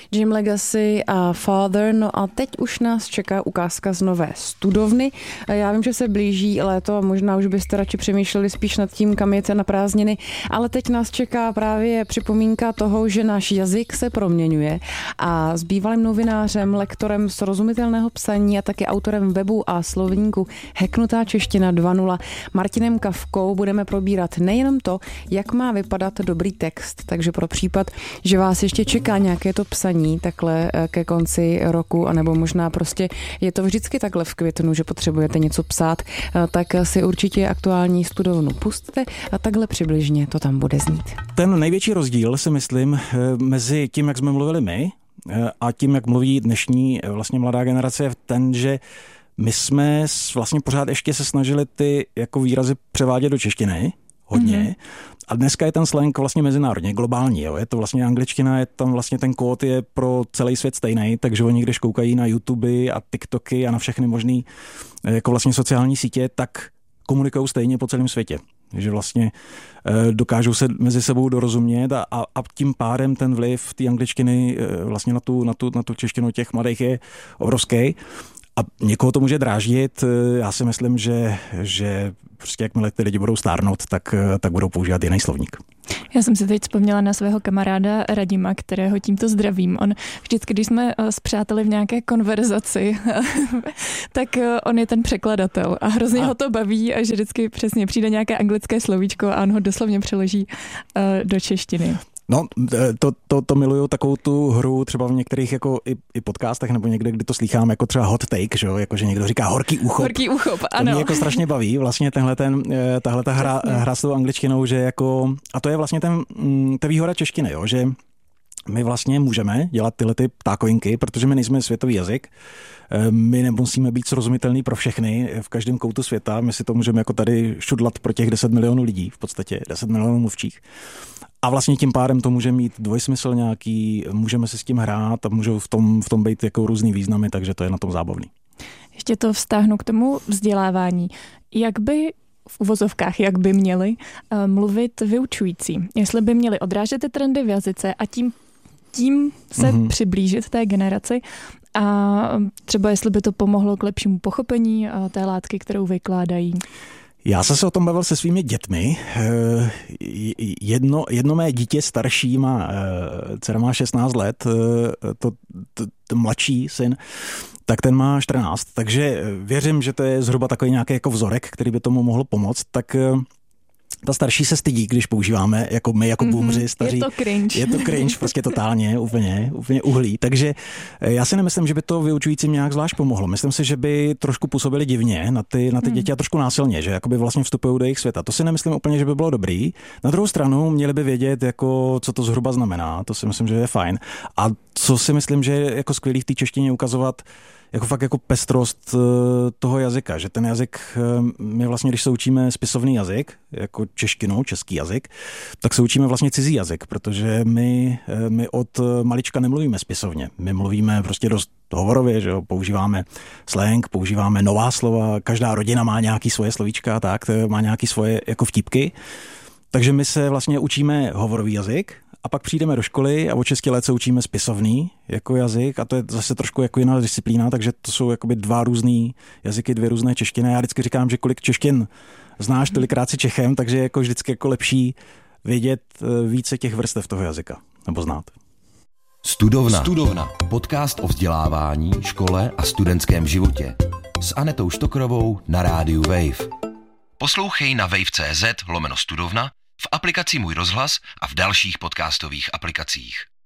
Jim Legacy a Father. No a teď už nás čeká ukázka z nové studovny. Já vím, že se blíží léto a možná už byste radši přemýšleli spíš nad tím, kam jet na prázdniny, ale teď nás čeká právě připomínka toho, že náš jazyk se proměňuje a s bývalým novinářem, lektorem srozumitelného psaní a taky autorem webu a slovníku Hacknutá čeština 2.0 Martinem Kavkou budeme probírat nejenom to, jak má vypadat dobrý text, takže pro případ, že vás ještě čeká nějaké to psaní takhle ke konci roku, anebo možná prostě je to vždycky takhle v květnu, že potřebujete něco psát, tak si určitě aktuální studovnu pusťte a takhle přibližně to tam bude znít. Ten největší rozdíl si myslím mezi tím, jak jsme mluvili my a tím, jak mluví dnešní vlastně mladá generace, je ten, že my jsme vlastně pořád ještě se snažili ty jako výrazy převádět do češtiny, hodně. A dneska je ten slang vlastně mezinárodně, globální. Jo. Je to vlastně angličtina, je tam vlastně ten kód je pro celý svět stejný, takže oni když koukají na YouTube a TikToky a na všechny možný jako vlastně sociální sítě, tak komunikují stejně po celém světě. Že vlastně dokážou se mezi sebou dorozumět a tím pádem ten vliv té angličtiny vlastně na tu češtinu těch mladých je obrovský. A někoho to může dráždit. Já si myslím, že prostě jakmile ty lidi budou stárnout, tak budou používat jiný slovník. Já jsem si teď vzpomněla na svého kamaráda Radima, kterého tímto zdravím. On vždycky, když jsme s přáteli v nějaké konverzaci, tak on je ten překladatel a hrozně ho to baví a že vždycky přesně přijde nějaké anglické slovíčko a on ho doslovně přeloží do češtiny. No, to miluju takovou tu hru třeba v některých jako i podcastech nebo někde, kdy to slýchám jako třeba hot take, že jo, jako že někdo říká horký úchop. Horký úchop, ano. To mě jako strašně baví, vlastně tahle ta hra s tou angličtinou, že jako, a to je vlastně ta výhoda češtiny, jo, že my vlastně můžeme dělat tyhle ty ptákovinky, protože my nejsme světový jazyk, my nemusíme být srozumitelný pro všechny v každém koutu světa, my si to můžeme jako tady šudlat pro těch 10 milionů lidí, v podstatě 10 milionů mluvčích. A vlastně tím pádem to může mít dvojsmysl nějaký, můžeme si s tím hrát a můžou v tom být jako různý významy, takže to je na tom zábavný. Ještě to vztáhnu k tomu vzdělávání. Jak by v uvozovkách, jak by měli mluvit vyučující? Jestli by měli odrážet ty trendy v jazyce a tím se přiblížit té generaci a třeba jestli by to pomohlo k lepšímu pochopení té látky, kterou vykládají? Já jsem se o tom bavil se svými dětmi. Jedno mé dítě starší dcera má 16 let, to mladší syn, tak ten má 14. Takže věřím, že to je zhruba takový nějaký jako vzorek, který by tomu mohl pomoct. Tak ta starší se stydí, když používáme, jako my, jako boomři staří. Je to cringe prostě totálně, úplně uhlí. Takže já si nemyslím, že by to vyučujícím nějak zvlášť pomohlo. Myslím si, že by trošku působili divně na ty děti a trošku násilně, že jakoby vlastně vstupují do jejich světa. To si nemyslím úplně, že by bylo dobrý. Na druhou stranu měli by vědět, jako, co to zhruba znamená. To si myslím, že je fajn. A co si myslím, že je jako skvělý v té češtině ukazovat, jako fakt jako pestrost toho jazyka, že ten jazyk, my vlastně, když se učíme spisovný jazyk, jako češtinu, český jazyk, tak se učíme vlastně cizí jazyk, protože my od malička nemluvíme spisovně. My mluvíme prostě dost hovorově, že jo, používáme slang, používáme nová slova, každá rodina má nějaký svoje slovíčka, tak, má nějaký svoje jako vtípky. Takže my se vlastně učíme hovorový jazyk, a pak přijdeme do školy a od 6 let se učíme spisovný jako jazyk a to je zase trošku jako jiná disciplína, takže to jsou jakoby dva různý jazyky, dvě různé češtiny. Já vždycky říkám, že kolik češtin znáš, tolikrát si Čechem, takže je jako vždycky jako lepší vědět více těch vrstev toho jazyka, nebo znát. Studovna. Podcast o vzdělávání, škole a studentském životě. S Anetou Štokrovou na rádiu Wave. Poslouchej na wave.cz/studovna, v aplikaci Můj rozhlas a v dalších podcastových aplikacích.